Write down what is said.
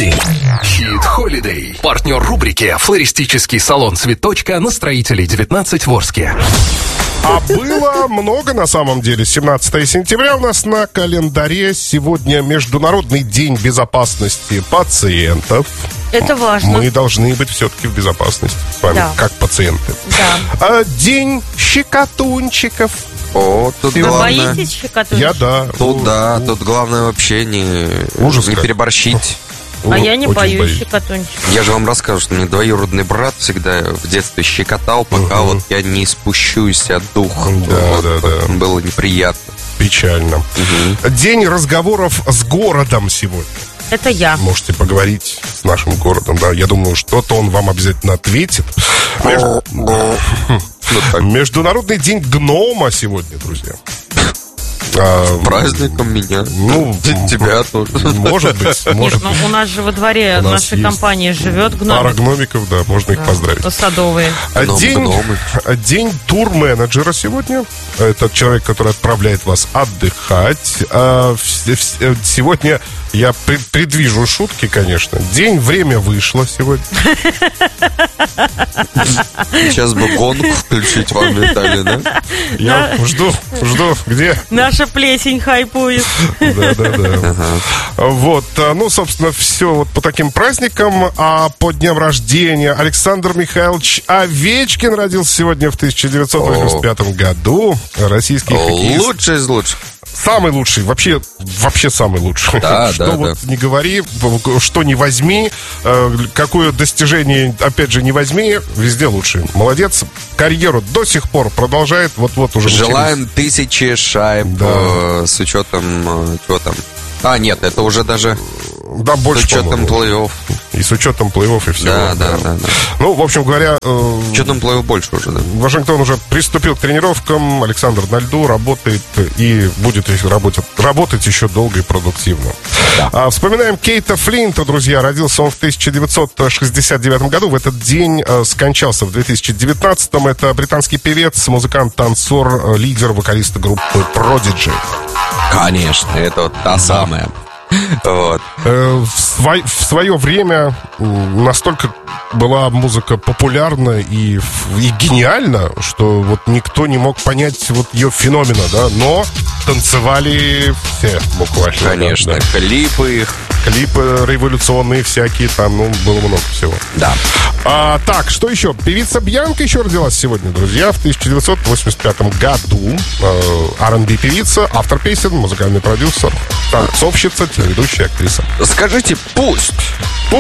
день. Хит Холидей. Партнер рубрики «Флористический салон Цветочка» на Строителей 19 в Орске. А было много на самом деле. 17 сентября у нас на календаре. Сегодня Международный день безопасности пациентов. Это важно. Мы должны быть все-таки в безопасности с вами, Да. как пациенты. Да. День щекотунчиков. О, тут Вы главное... боитесь щекотунчиков? Я да. Тут главное вообще не как. переборщить. А я не Очень боюсь щекотунчиков. Я же вам расскажу, что мне двоюродный брат всегда в детстве щекотал, пока вот я не спущусь от духа. Да. Было неприятно. Печально. День разговоров с городом сегодня. Это я. Можете поговорить с нашим городом, да. Я думаю, что-то он вам обязательно ответит. Международный день гнома сегодня, друзья. Праздником меня. Ну, тебя тоже. Может быть. Нет, у нас же во дворе нашей компании живет Пара гномик. гномиков, да, можно их поздравить. Садовые. День турменеджера сегодня. Это человек, который отправляет вас отдыхать. Сегодня я предвижу шутки, конечно. День время вышло сегодня. Сейчас бы гонку включить вам, Виталий, да? Я жду. Где? Наша плесень хайпует. Да. Вот, ну, собственно, все вот по таким праздникам. А по дням рождения Александр Михайлович Овечкин родился сегодня в 1985 году. Российский хоккеист. Лучший из лучших. Самый лучший, вообще самый лучший. Что вот не говори, что не возьми, какое достижение, опять же, не возьми, везде лучший. Молодец. Карьеру до сих пор продолжает. Вот уже желаем 1000 шайб, с учетом, чего там. Нет, это уже даже да, больше, с учетом плей-офф. И с учетом плей-офф и всего. Да. Ну, в общем говоря... С учетом плей-офф больше уже, да. Вашингтон уже приступил к тренировкам. Александр на льду работает и будет работать еще долго и продуктивно. Да. Вспоминаем Кейта Флинта, друзья. Родился он в 1969 году. В этот день скончался в 2019-м. Это британский певец, музыкант, танцор, лидер, вокалист группы Prodigy. Конечно, это вот та самая. Вот. В свое время настолько была музыка популярна и гениальна, что вот никто не мог понять вот ее феномена, да, но танцевали все буквально. Конечно, да. Клипы революционные всякие, там, было много всего. Да. Так, что еще? Певица Бьянка еще родилась сегодня, друзья, в 1985 году. R&B певица, автор песен, музыкальный продюсер, танцовщица, телеведущая, актриса. Скажите, пусть